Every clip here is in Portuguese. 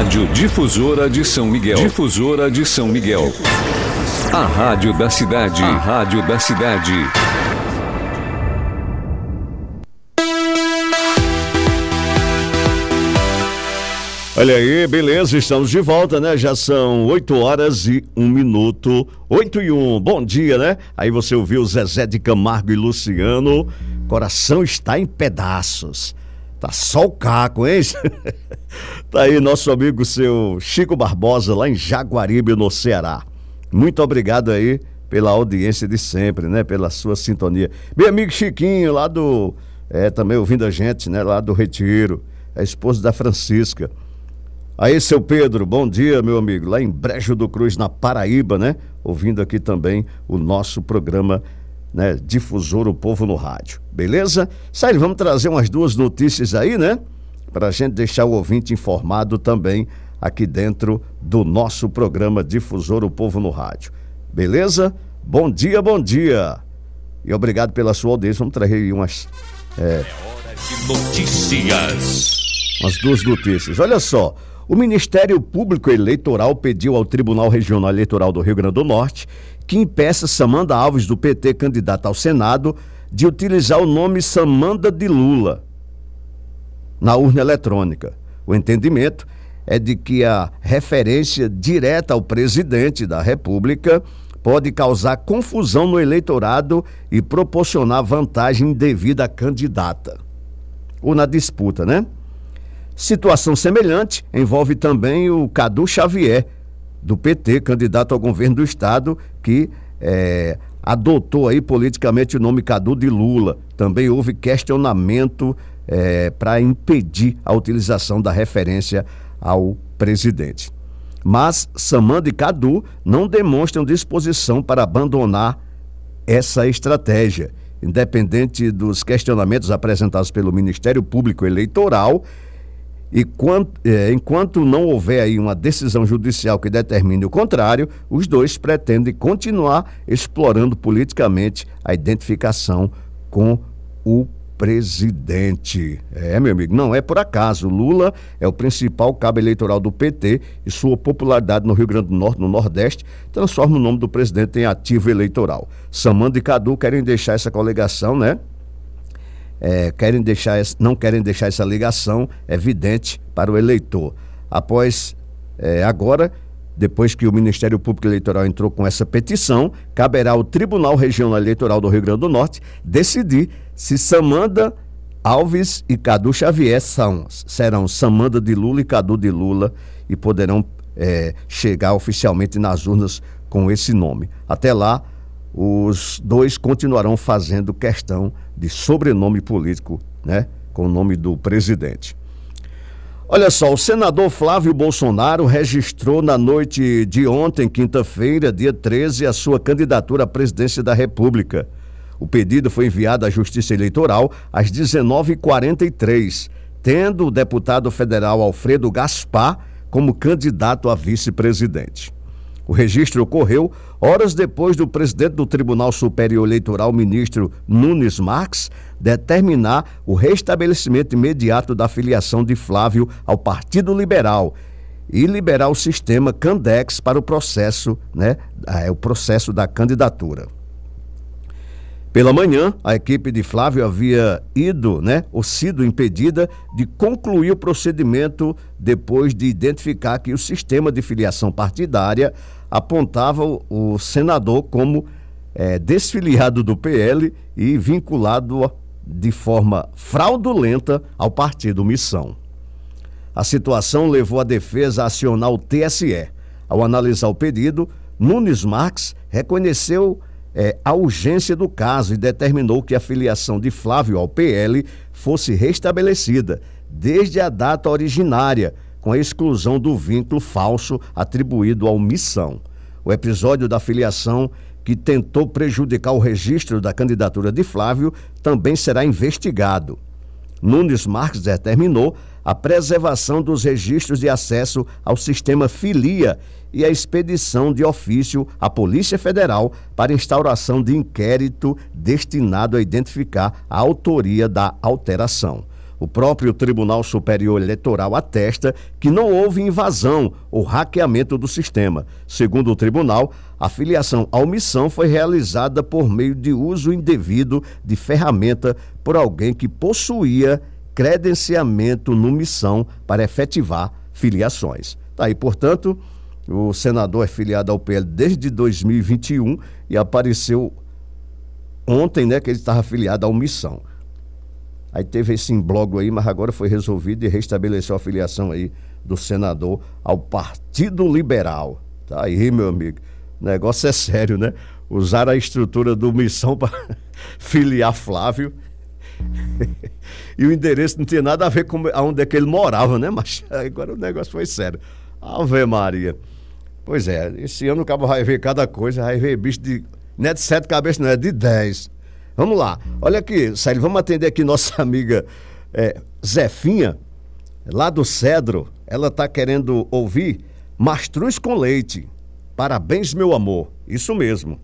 Rádio Difusora de São Miguel. Difusora de São Miguel. A rádio da cidade. A rádio da cidade. Olha aí, beleza, estamos de volta, né? Já são 8h01. 8h01, bom dia, né? Aí você ouviu Zezé de Camargo e Luciano. Coração está em pedaços. Tá só o caco, hein? Tá aí nosso amigo, seu Chico Barbosa, lá em Jaguaribe, no Ceará. Muito obrigado aí pela audiência de sempre, né? Pela sua sintonia. Meu amigo Chiquinho, lá do... também ouvindo a gente, né? Lá do Retiro. A esposa da Francisca. Aí, seu Pedro, bom dia, meu amigo. Lá em Brejo do Cruz, na Paraíba, né? Ouvindo aqui também o nosso programa, né? Difusor, o Povo no Rádio. Beleza? Sério, vamos trazer umas duas notícias aí, né? Para a gente deixar o ouvinte informado também aqui dentro do nosso programa Difusor, o Povo no Rádio. Beleza? Bom dia, bom dia. E obrigado pela sua audiência. Vamos trazer aí umas... hora de notícias. Umas duas notícias. Olha só. O Ministério Público Eleitoral pediu ao Tribunal Regional Eleitoral do Rio Grande do Norte que impeça Samanda Alves, do PT, candidata ao Senado, de utilizar o nome Samanda de Lula na urna eletrônica. O entendimento é de que a referência direta ao presidente da República pode causar confusão no eleitorado e proporcionar vantagem indevida à candidata. Ou na disputa, né? Situação semelhante envolve também o Cadu Xavier, do PT, candidato ao governo do estado, que adotou aí politicamente o nome Cadu de Lula. Também houve questionamento para impedir a utilização da referência ao presidente. Mas Samanda e Cadu não demonstram disposição para abandonar essa estratégia. Independente dos questionamentos apresentados pelo Ministério Público Eleitoral, enquanto não houver aí uma decisão judicial que determine o contrário, os dois pretendem continuar explorando politicamente a identificação com o presidente. Meu amigo, não é por acaso. Lula é o principal cabo eleitoral do PT e sua popularidade no Rio Grande do Norte, no Nordeste, transforma o nome do presidente em ativo eleitoral. Samanda e Cadu querem deixar essa coligação, né? Não querem deixar essa ligação evidente para o eleitor. Agora, depois que o Ministério Público Eleitoral entrou com essa petição, caberá ao Tribunal Regional Eleitoral do Rio Grande do Norte decidir se Samanda Alves e Cadu Xavier serão Samanda de Lula e Cadu de Lula e poderão chegar oficialmente nas urnas com esse nome. Até lá, os dois continuarão fazendo questão de sobrenome político, né, com o nome do presidente. Olha só, o senador Flávio Bolsonaro registrou na noite de ontem, quinta-feira, dia 13, a sua candidatura à presidência da República. O pedido foi enviado à Justiça Eleitoral às 19h43, tendo o deputado federal Alfredo Gaspar como candidato a vice-presidente. O registro ocorreu horas depois do presidente do Tribunal Superior Eleitoral, ministro Nunes Marques, determinar o restabelecimento imediato da filiação de Flávio ao Partido Liberal e liberar o sistema Candex para o processo, o processo da candidatura. Pela manhã, a equipe de Flávio havia sido impedida de concluir o procedimento depois de identificar que o sistema de filiação partidária apontava o senador como desfiliado do PL e vinculado de forma fraudulenta ao partido Missão. A situação levou a defesa a acionar o TSE. Ao analisar o pedido, Nunes Marques reconheceu a urgência do caso e determinou que a filiação de Flávio ao PL fosse restabelecida desde a data originária, com a exclusão do vínculo falso atribuído ao Missão. O episódio da filiação que tentou prejudicar o registro da candidatura de Flávio também será investigado. Nunes Marques determinou a preservação dos registros de acesso ao sistema Filia e a expedição de ofício à Polícia Federal para instauração de inquérito destinado a identificar a autoria da alteração. O próprio Tribunal Superior Eleitoral atesta que não houve invasão ou hackeamento do sistema. Segundo o tribunal, a filiação à omissão foi realizada por meio de uso indevido de ferramenta por alguém que possuía credenciamento no missão para efetivar filiações. Tá aí, portanto, o senador é filiado ao PL desde 2021 e apareceu ontem, né, que ele estava filiado à omissão. Aí teve esse imbróglio aí, mas agora foi resolvido e restabeleceu a filiação aí do senador ao Partido Liberal. Tá aí, meu amigo. O negócio é sério, né? Usaram a estrutura do Missão para filiar Flávio. E o endereço não tinha nada a ver com onde é que ele morava, né? Mas agora o negócio foi sério. Ave Maria. Pois é, esse ano o cabo vai ver cada coisa, vai ver bicho de... Não é de 7 cabeças, não, é de 10. Vamos lá. Olha aqui, Célio, vamos atender aqui nossa amiga Zefinha, lá do Cedro. Ela está querendo ouvir Mastruz com Leite. Parabéns, meu amor. Isso mesmo.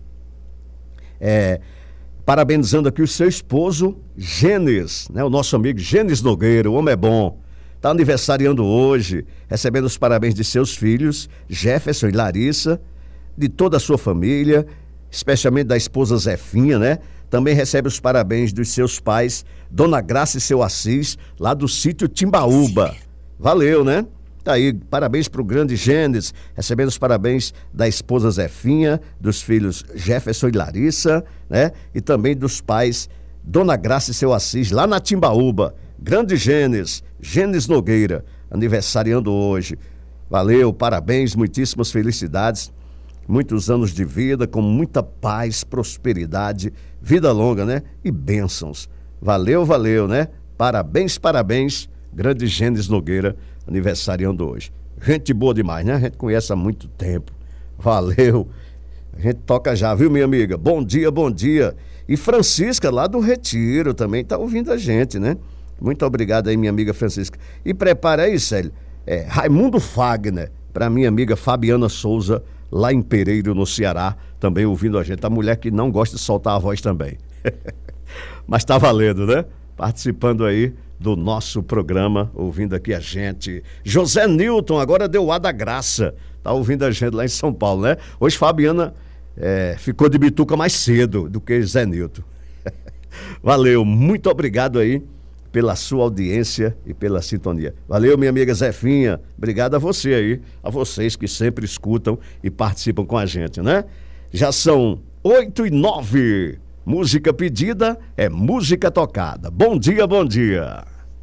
Parabenizando aqui o seu esposo, Gênesis, né? O nosso amigo Gênesis Nogueira, o homem é bom. Está aniversariando hoje, recebendo os parabéns de seus filhos, Jefferson e Larissa, de toda a sua família, especialmente da esposa Zefinha, né? Também recebe os parabéns dos seus pais, Dona Graça e seu Assis, lá do sítio Timbaúba. Valeu, né? Tá aí, parabéns pro grande Gênesis, recebendo os parabéns da esposa Zefinha, dos filhos Jefferson e Larissa, né? E também dos pais, Dona Graça e seu Assis, lá na Timbaúba. Grande Gênesis, Gênesis Nogueira, aniversariando hoje. Valeu, parabéns, muitíssimas felicidades. Muitos anos de vida, com muita paz, prosperidade, vida longa, né? E bênçãos. Valeu, valeu, né? Parabéns, parabéns, grande Gênesis Nogueira, aniversariando hoje. Gente boa demais, né? A gente conhece há muito tempo. Valeu. A gente toca já, viu, minha amiga? Bom dia, bom dia. E Francisca, lá do Retiro, também tá ouvindo a gente, né? Muito obrigado aí, minha amiga Francisca. E prepara aí, Célio, Raimundo Fagner, para minha amiga Fabiana Souza, lá em Pereiro, no Ceará, também ouvindo a gente. A mulher que não gosta de soltar a voz também. Mas tá valendo, né? Participando aí do nosso programa, ouvindo aqui a gente. José Newton, agora deu o ar da graça. Tá ouvindo a gente lá em São Paulo, né? Hoje Fabiana ficou de bituca mais cedo do que Zé Newton. Valeu, muito obrigado aí pela sua audiência e pela sintonia. Valeu, minha amiga Zefinha. Obrigado a você aí, a vocês que sempre escutam e participam com a gente, né? Já são 8h09. Música pedida é música tocada. Bom dia, bom dia.